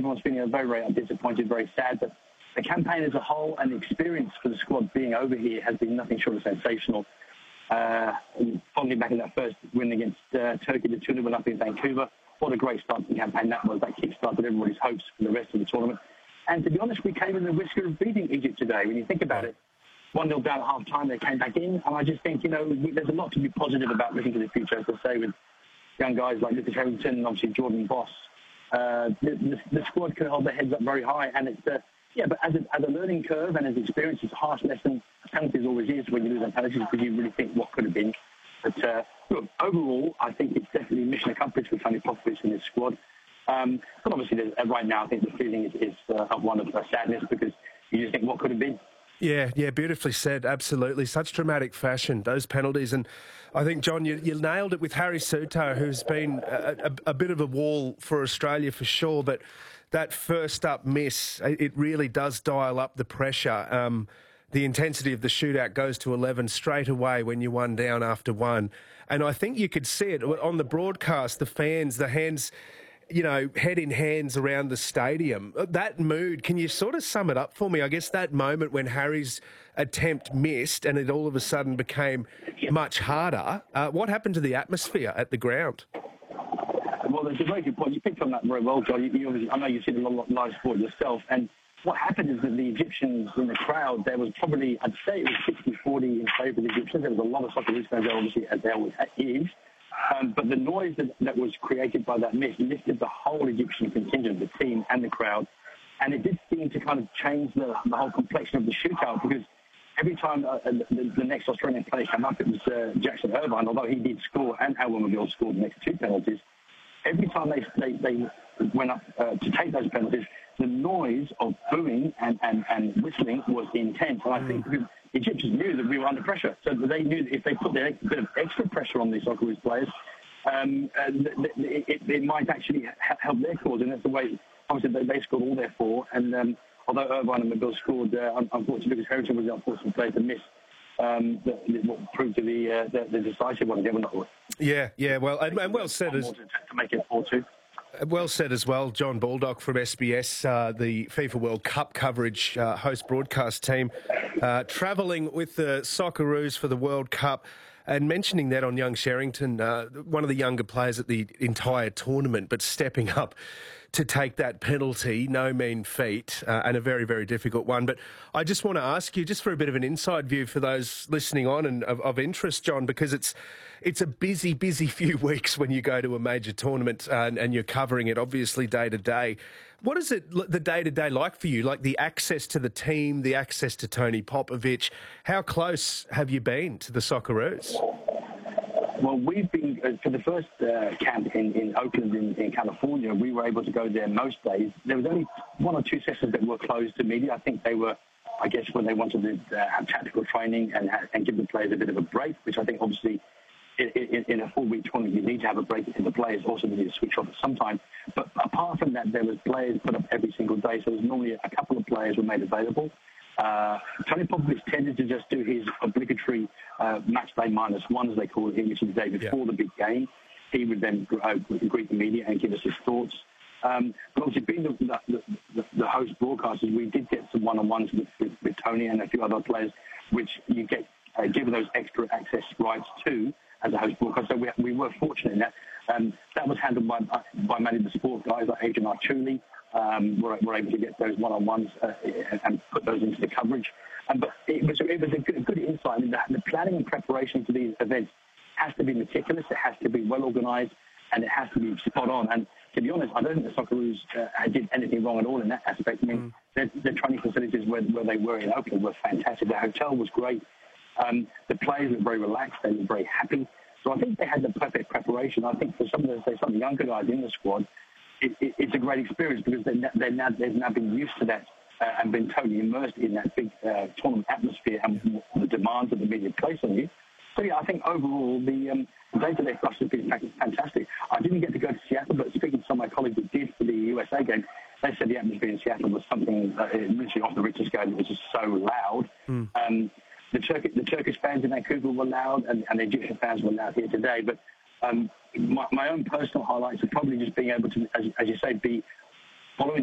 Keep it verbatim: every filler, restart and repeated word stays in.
everyone's feeling very, very disappointed, very sad. But the campaign as a whole and the experience for the squad being over here has been nothing short of sensational. Uh, fondly back in that first win against uh, Turkey, the two nil up in Vancouver. What a great start to the campaign that was. That kick-started everybody's hopes for the rest of the tournament. And to be honest, we came in the risk of beating Egypt today. When you think about it, one nil down at half-time, they came back in. And I just think, you know, there's a lot to be positive about looking to the future, as I say, with young guys like Lucas Harrington and obviously Jordan Boss. Uh, the, the, the squad can hold their heads up very high. And it's, uh, yeah, but as a, as a learning curve and as experience, it's a harsh lesson. Penalties always is when you lose on penalties because you really think what could have been. But uh, look, overall, I think it's definitely mission accomplished for Tony Popovich and his squad. Um, but obviously, right now, I think the feeling is, is uh, of one of uh, sadness because you just think what could have been. Yeah, yeah, beautifully said. Absolutely. Such dramatic fashion, those penalties. And I think, John, you, you nailed it with Harry Souttar, who's been a, a, a bit of a wall for Australia for sure. But that first up miss, it really does dial up the pressure. Um, the intensity of the shootout goes to eleven straight away when you're one down after one. And I think you could see it on the broadcast, the fans, the hands, you know, head in hands around the stadium. That mood, can you sort of sum it up for me? I guess that moment when Harry's attempt missed and it all of a sudden became much harder. Uh, what happened to the atmosphere at the ground? Well, there's a very good point. You picked on that very well, John. You, you obviously, I know you've seen a lot of live sport yourself. And what happened is that the Egyptians in the crowd, there was probably, I'd say it was sixty forty in favour of the Egyptians. There was a lot of Socceroos fans there, obviously, as there always is. Um, but the noise that, that was created by that miss lifted the whole Egyptian contingent, the team and the crowd. And it did seem to kind of change the, the whole complexion of the shootout because every time uh, the, the next Australian player came up, it was uh, Jackson Irvine, although he did score and Al Wimmerville scored the next two penalties. Every time they, they, they went up uh, to take those penalties, the noise of booing and, and, and whistling was intense. And I think the Egyptians knew that we were under pressure. So they knew that if they put a bit of extra pressure on these Socceroos players, um, uh, it, it, it might actually help their cause. And that's the way, obviously, they, they scored all their four. And um, although Irvine and McBill scored, uh, unfortunately, because Harrington was the unfortunate player to miss um, the, what proved to be uh, the, the decisive one. Yeah, yeah, well, and, and well said as... To, to make it four two. Well said as well, John Baldock from S B S, uh, the FIFA World Cup coverage uh, host broadcast team, uh, travelling with the Socceroos for the World Cup. And mentioning that on young Sherrington, uh, one of the younger players at the entire tournament, but stepping up to take that penalty, no mean feat, uh, and a very, very difficult one. But I just want to ask you, just for a bit of an inside view for those listening on and of, of interest, John, because it's it's a busy, busy few weeks when you go to a major tournament uh, and, and you're covering it, obviously, day to day. What is it, the day-to-day like for you? Like the access to the team, the access to Tony Popovich. How close have you been to the Socceroos? Well, we've been, uh, for the first uh, camp in, in Oakland in, in California, we were able to go there most days. There was only one or two sessions that were closed to media. I think they were, I guess, when they wanted to uh, have tactical training and, and give the players a bit of a break, which I think obviously in, in, in a four-week tournament you need to have a break, and the players also need to switch off at some time. But apart from that, there was players put up every single day, so there's normally a couple of players were made available. Uh, Tony Popovich tended to just do his obligatory uh, match day minus one, as they call it, which is the day before yeah. the big game. He would then uh, greet the media and give us his thoughts. Um, but obviously, being the, the, the, the host broadcasters, we did get some one-on-ones with, with, with Tony and a few other players, which you get uh, given those extra access rights to as a host broadcaster. So we, we were fortunate in that. Um, that was handled by, by many of the sport guys like Adrian Archuli. Um, we're, we're able to get those one-on-ones uh, and, and put those into the coverage. Um, but it was, it was a good, good insight. I mean, the, the planning and preparation for these events has to be meticulous, it has to be well-organised, and it has to be spot on. And to be honest, I don't think the Socceroos uh, did anything wrong at all in that aspect. I mean, mm. their, their training facilities where, where they were in Oakland were fantastic. The hotel was great. Um, the players were very relaxed. They were very happy. So I think they had the perfect preparation. I think for some of the, say, some of the younger guys in the squad, It, it, it's a great experience because they're, they're now, they've now been used to that uh, and been totally immersed in that big uh, tournament atmosphere and the demands that the media place on you. So, yeah, I think overall the um, day-to-day stuff has been fantastic. I didn't get to go to Seattle, but speaking to some of my colleagues that did for the U S A game, they said the atmosphere in Seattle was something uh, literally off the Richter scale. It was just so loud. Mm. Um, the, Turk- the Turkish fans in Vancouver were loud, and, and the Egyptian fans were loud here today. But Um, my, my own personal highlights are probably just being able to, as, as you say, be following